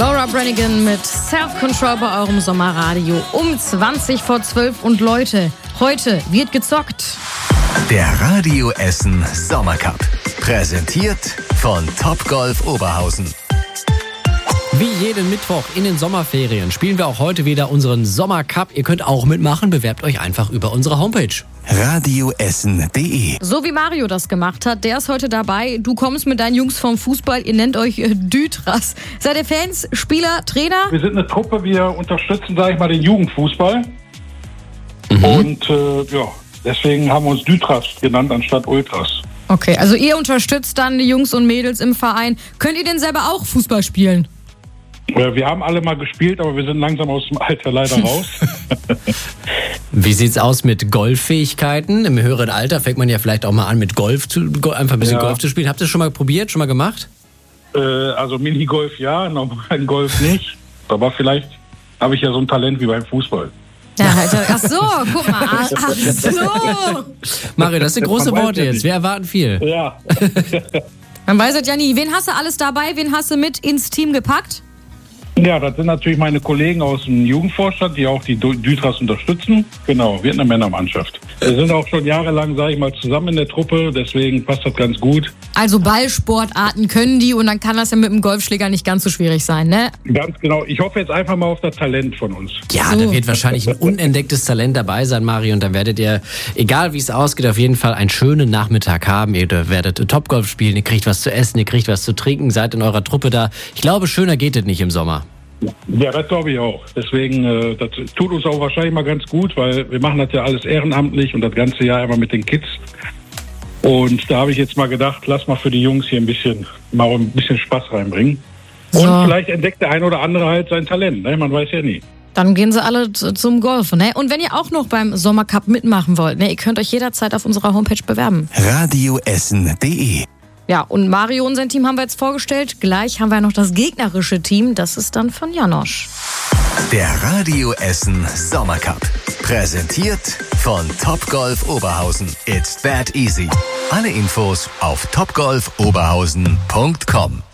Laura Branigan mit Self-Control bei eurem Sommerradio um 20:12. Und Leute, heute wird gezockt. Der Radio Essen Sommercup. Präsentiert von Topgolf Oberhausen. Wie jeden Mittwoch in den Sommerferien spielen wir auch heute wieder unseren Sommercup. Ihr könnt auch mitmachen, bewerbt euch einfach über unsere Homepage. radioessen.de. So wie Mario das gemacht hat, der ist heute dabei. Du kommst mit deinen Jungs vom Fußball, ihr nennt euch Dütras. Seid ihr Fans, Spieler, Trainer? Wir sind eine Truppe, wir unterstützen, sage ich mal, den Jugendfußball. Und deswegen haben wir uns Dütras genannt anstatt Ultras. Okay, also ihr unterstützt dann die Jungs und Mädels im Verein. Könnt ihr denn selber auch Fußball spielen? Wir haben alle mal gespielt, aber wir sind langsam aus dem Alter leider raus. Wie sieht's aus mit Golffähigkeiten? Im höheren Alter fängt man ja vielleicht auch mal an mit Golf einfach ein bisschen Golf zu spielen. Habt ihr das schon mal probiert, schon mal gemacht? Also Minigolf ja, normalen Golf nicht. Aber vielleicht habe ich ja so ein Talent wie beim Fußball. Ja, ach so, guck mal. Ach so. Mario, das sind große Worte jetzt. Wir erwarten viel. Ja. Man weiß es ja nie. Wen hast du alles dabei? Wen hast du mit ins Team gepackt? Ja, das sind natürlich meine Kollegen aus dem Jugendvorstand, die auch die Dütras unterstützen. Genau, wird eine Männermannschaft. Wir sind auch schon jahrelang, sage ich mal, zusammen in der Truppe, deswegen passt das ganz gut. Also Ballsportarten können die und dann kann das ja mit dem Golfschläger nicht ganz so schwierig sein, ne? Ganz genau. Ich hoffe jetzt einfach mal auf das Talent von uns. Ja, da wird wahrscheinlich ein unentdecktes Talent dabei sein, Mario. Und dann werdet ihr, egal wie es ausgeht, auf jeden Fall einen schönen Nachmittag haben. Ihr werdet Topgolf spielen, ihr kriegt was zu essen, ihr kriegt was zu trinken, seid in eurer Truppe da. Ich glaube, schöner geht es nicht im Sommer. Ja, das glaube ich auch. Deswegen, das tut uns auch wahrscheinlich mal ganz gut, weil wir machen das ja alles ehrenamtlich und das ganze Jahr immer mit den Kids. Und da habe ich jetzt mal gedacht, lass mal für die Jungs hier ein bisschen Spaß reinbringen. So. Und vielleicht entdeckt der ein oder andere halt sein Talent, ne? Man weiß ja nie. Dann gehen sie alle zum Golf, ne? Und wenn ihr auch noch beim Sommercup mitmachen wollt, ne? Ihr könnt euch jederzeit auf unserer Homepage bewerben. radioessen.de. Ja, und Mario und sein Team haben wir jetzt vorgestellt. Gleich haben wir noch das gegnerische Team. Das ist dann von Janosch. Der Radio Essen Sommercup. Präsentiert von Topgolf Oberhausen. It's that easy. Alle Infos auf topgolfoberhausen.com.